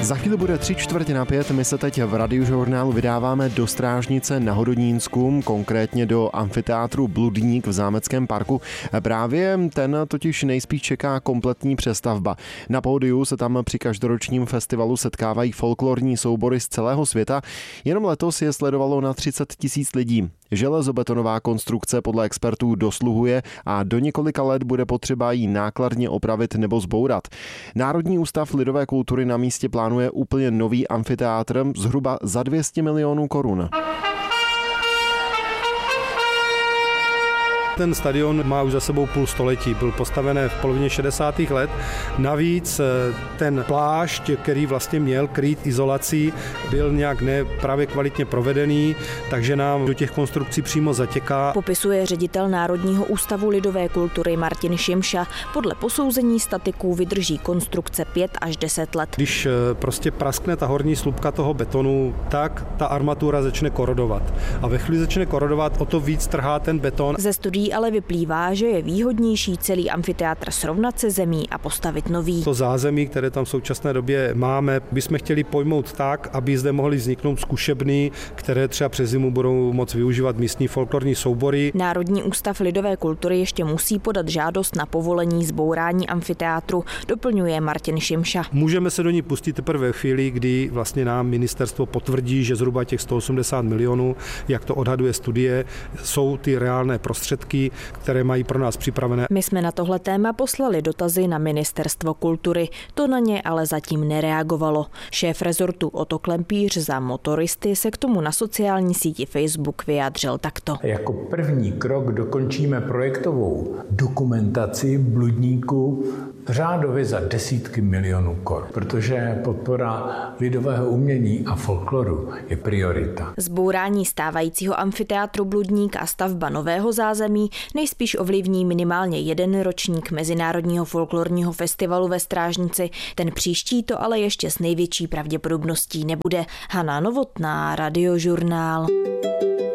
Za chvíli bude 3:45, my se teď v Radiožurnálu vydáváme do Strážnice na Hodonínsku, konkrétně do amfiteátru Bludník v Zámeckém parku. Právě ten totiž nejspíš čeká kompletní přestavba. Na pódiu se tam při každoročním festivalu setkávají folklorní soubory z celého světa. Jenom letos je sledovalo na 30 000 lidí. Železobetonová konstrukce podle expertů dosluhuje a do několika let bude potřeba ji nákladně opravit nebo zbourat. Národní ústav lidové kultury na místě plánuje úplně nový amfiteátr zhruba za 200 milionů korun. Ten stadion má už za sebou půl století, byl postaven v polovině 60. let. Navíc ten plášť, který vlastně měl krýt izolací, byl nějak právě kvalitně provedený, takže nám do těch konstrukcí přímo zatěká. Popisuje ředitel Národního ústavu lidové kultury Martin Šimša. Podle posouzení statiků vydrží konstrukce 5 až 10 let. Když prostě praskne ta horní slupka toho betonu, tak ta armatura začne korodovat. A ve chvíli začne korodovat, o to víc trhá ten beton. Ze studií ale vyplývá, že je výhodnější celý amfiteátr srovnat se zemí a postavit nový. To zázemí, které tam v současné době máme, bychom chtěli pojmout tak, aby zde mohly vzniknout zkušebny, které třeba přes zimu budou moct využívat místní folklorní soubory. Národní ústav lidové kultury ještě musí podat žádost na povolení zbourání amfiteátru, doplňuje Martin Šimša. Můžeme se do ní pustit teprve ve chvíli, kdy vlastně nám ministerstvo potvrdí, že zhruba těch 180 milionů, jak to odhaduje studie, jsou ty reálné prostředky, které mají pro nás připravené. My jsme na tohle téma poslali dotazy na Ministerstvo kultury, to na ně ale zatím nereagovalo. Šéf rezortu Otto Klempíř za motoristy se k tomu na sociální síti Facebook vyjádřil takto. Jako první krok dokončíme projektovou dokumentaci Bludníku řádově za desítky milionů korun, protože podpora lidového umění a folkloru je priorita. Zbourání stávajícího amfiteátru Bludník a stavba nového zázemí nejspíš ovlivní minimálně jeden ročník Mezinárodního folklorního festivalu ve Strážnici. Ten příští to ale ještě s největší pravděpodobností nebude. Hana Novotná, Radiožurnál.